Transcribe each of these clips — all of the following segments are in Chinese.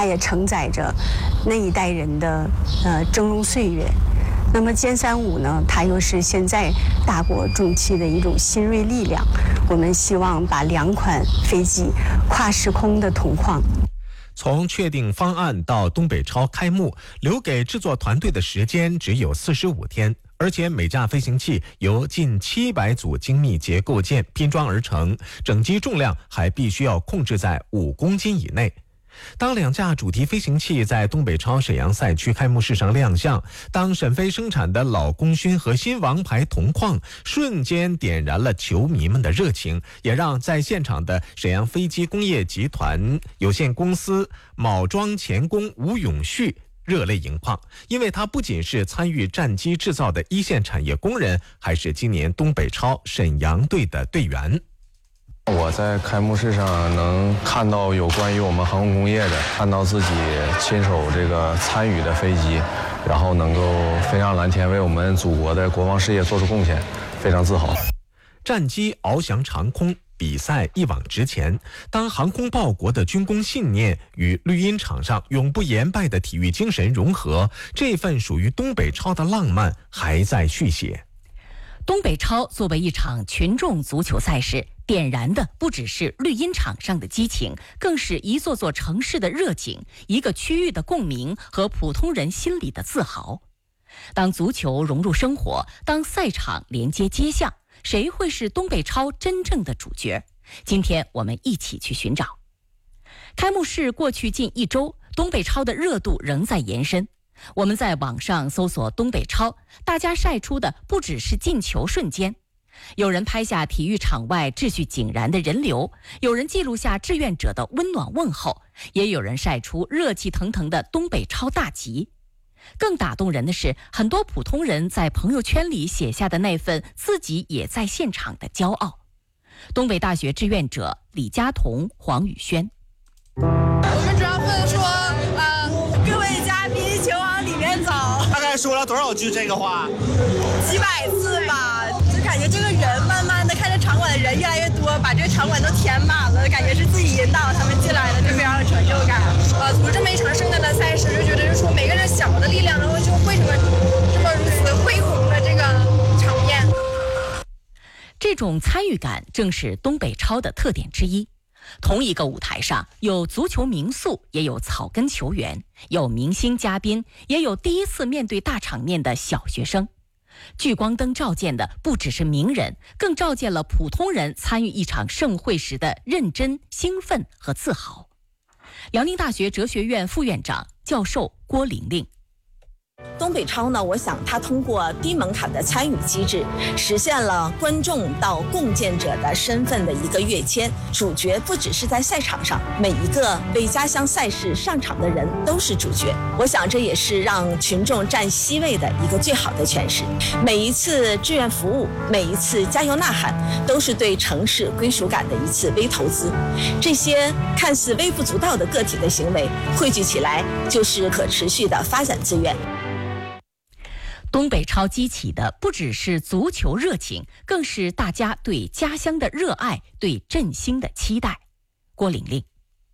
它也承载着那一代人的峥嵘岁月。那么歼35呢，它又是现在大国重器的一种新锐力量。我们希望把2款飞机跨时空的同框。 从确定方案到东北超开幕，留给制作团队的时间只有45天，而且每架飞行器由近700组精密结构件拼装而成，整机重量还必须要控制在5公斤以内。当2架主题飞行器在东北超沈阳赛区开幕式上亮相，当沈飞生产的老功勋和新王牌同框瞬间点燃了球迷们的热情，也让在现场的沈阳飞机工业集团有限公司铆装钳工吴永旭热泪盈眶，因为他不仅是参与战机制造的一线产业工人，还是今年东北超沈阳队的队员。 我在开幕式上能看到有关于我们航空工业的，看到自己亲手这个参与的飞机，然后能够飞上蓝天，为我们祖国的国防事业做出贡献，非常自豪。 战机翱翔长空，比赛一往直前。当航空报国的军工信念与绿茵场上永不言败的体育精神融合，这份属于东北超的浪漫还在续写。 东北超作为一场群众足球赛事，点燃的不只是绿茵场上的激情，更是一座座城市的热景，一个区域的共鸣和普通人心里的自豪。当足球融入生活，当赛场连接街巷，谁会是东北超真正的主角？今天我们一起去寻找。开幕式过去近1周，东北超的热度仍在延伸。我们在网上搜索东北超，大家晒出的不只是进球瞬间，有人拍下体育场外秩序井然的人流，有人记录下志愿者的温暖问候，也有人晒出热气腾腾的东北超大集。更打动人的是，很多普通人在朋友圈里写下的那份自己也在现场的骄傲。东北大学志愿者李佳彤、黄宇轩， 我们主要负责说各位嘉宾请往里面走。 大概说了多少句这个话？ 几百次吧，就感觉这个人慢慢的看着场馆的人越来越多，把这个场馆都填满了，感觉是自己引导他们进来的，就非常有成就感。组织这么一场盛大的赛事，就觉得就是说每个人小的力量，然后就会什么这么如此恢宏的这个场面。 这种参与感正是东北超的特点之一。同一个舞台上，有足球名宿，也有草根球员，有明星嘉宾，也有第一次面对大场面的小学生。聚光灯照见的不只是名人，更照见了普通人参与一场盛会时的认真、兴奋和自豪。辽宁大学哲学院副院长、教授郭玲玲， 东北超呢，我想它通过低门槛的参与机制，实现了观众到共建者的身份的一个跃迁。主角不只是在赛场上，每一个为家乡赛事上场的人都是主角。我想这也是让群众占C位的一个最好的诠释。每一次志愿服务，每一次加油呐喊，都是对城市归属感的一次微投资。这些看似微不足道的个体的行为，汇聚起来就是可持续的发展资源。 东北超激起的不只是足球热情，更是大家对家乡的热爱，对振兴的期待。郭玲玲，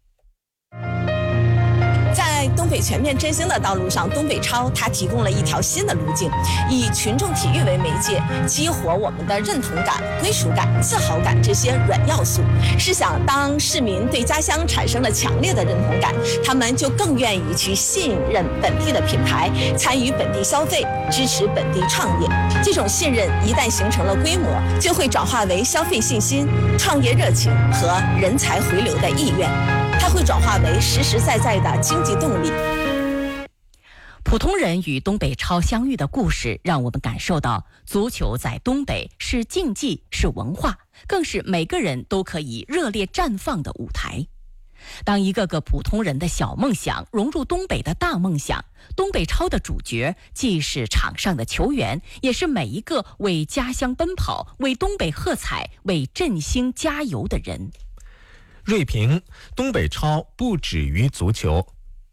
在东北全面振兴的道路上，东北超它提供了一条新的路径，以群众体育为媒介，激活我们的认同感、归属感、自豪感这些软要素。试想，当市民对家乡产生了强烈的认同感，他们就更愿意去信任本地的品牌，参与本地消费，支持本地创业。这种信任一旦形成了规模，就会转化为消费信心、创业热情和人才回流的意愿。它会转化为实实在在的经济动力。 普通人与东北超相遇的故事，让我们感受到足球在东北是竞技，是文化，更是每个人都可以热烈绽放的舞台。当一个个普通人的小梦想融入东北的大梦想，东北超的主角既是场上的球员，也是每一个为家乡奔跑、为东北喝彩、为振兴加油的人。 锐评：东北超不止于足球。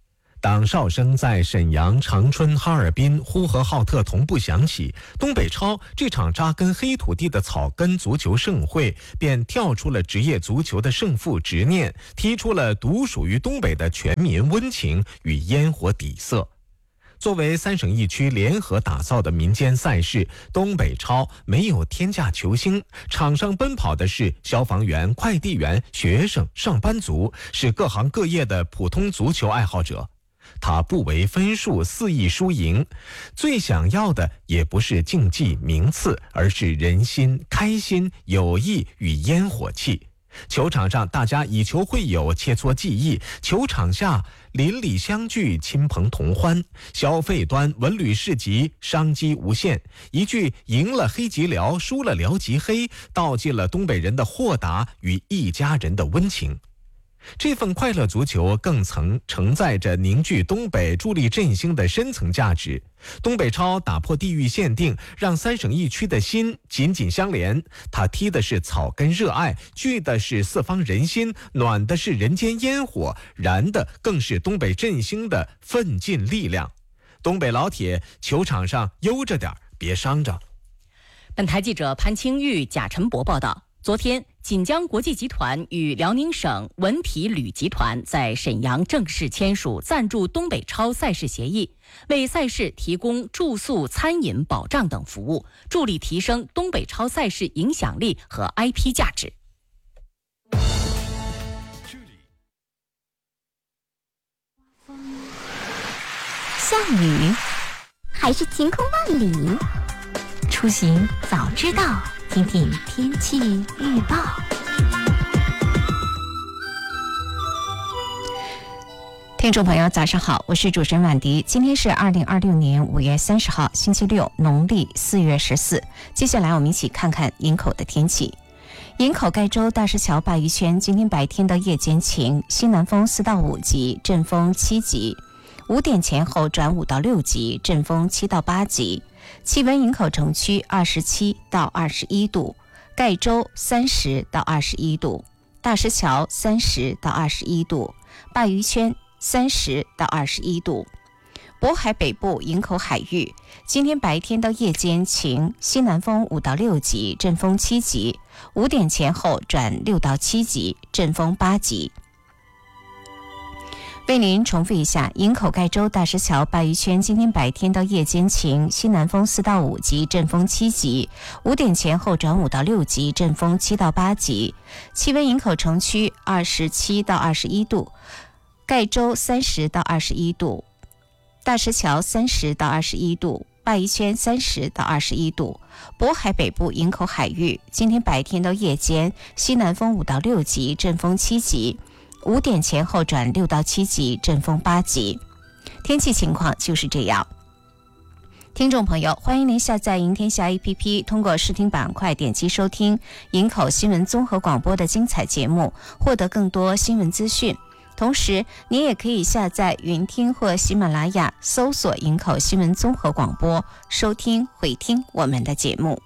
党哨声在沈阳、长春、哈尔滨、呼和浩特同步响起，东北超这场扎根黑土地的草根足球盛会便跳出了职业足球的胜负执念，踢出了独属于东北的全民温情与烟火底色。作为3省1区联合打造的民间赛事，东北超没有天价球星，场上奔跑的是消防员、快递员、学生、上班族，是各行各业的普通足球爱好者。他不为分数肆意输赢，最想要的也不是竞技名次，而是人心、开心、友谊与烟火气。球场上大家以球会友，切磋技艺；球场下邻里相聚，亲朋同欢。消费端文旅市集，商机无限。一句赢了黑吉辽，输了辽吉黑，道尽了东北人的豁达与一家人的温情。这份快乐足球更曾承载着凝聚东北、助力振兴的深层价值。东北超打破地域限定，让3省1区的心紧紧相连。他踢的是草根热爱，聚的是四方人心，暖的是人间烟火，燃的更是东北振兴的奋进力量。东北老铁，球场上悠着点，别伤着。 本台记者潘清玉、贾晨博报道。昨天，锦江国际集团与辽宁省文体旅集团在沈阳正式签署赞助东北超赛事协议，为赛事提供住宿、餐饮保障等服务，助力提升东北超赛事影响力和 IP 价值。 下雨还是晴空万里？出行早知道，听听天气预报。听众朋友早上好，我是主持人婉迪。今天是2026年5月30号星期六，农历4月14。接下来我们一起看看营口的天气。营口盖州大石桥鲅鱼圈今天白天到夜间晴，西南风4到5级，阵风7级，5点前后转5到6级，阵风7到8级。气温营口城区27到21度，盖州30到21度，大石桥30到21度，鲅鱼圈30到21度。渤海北部营口海域今天白天到夜间晴，西南风5到6级，阵风7级，5点前后转6到7级，阵风8级。为您重复一下，营口盖州大石桥鲅鱼圈今天白天到夜间晴，西南风4到5级，阵风7级，5点前后转5到6级，阵风7到8级。气温营口城区27到21度，盖州30到21度，大石桥30到21度，鲅鱼圈30到21度。渤海北部营口海域今天白天到夜间西南风5到6级，阵风7级，5点前后转6到7级，阵风8级。天气情况就是这样。听众朋友，欢迎您下载营天下 APP， 通过视听板块点击收听营口新闻综合广播的精彩节目，获得更多新闻资讯。同时，您也可以下载云听或喜马拉雅，搜索营口新闻综合广播，收听回听我们的节目。